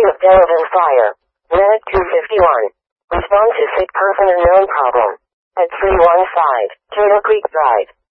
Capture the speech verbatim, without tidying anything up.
of Delavan Fire. Medic two fifty-one. Respond to sick person unknown problem. At three one five, Turtle Creek Drive.